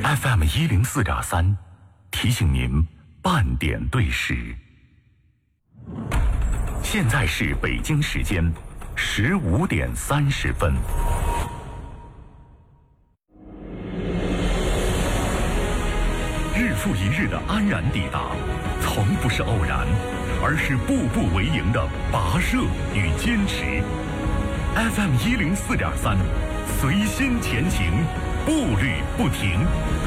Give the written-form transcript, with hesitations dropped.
FM104.3，提醒您半点对时。现在是北京时间15点30分。日复一日的安然抵达，从不是偶然，而是步步为营的跋涉与坚持。FM104.3，随心前行，步履不停。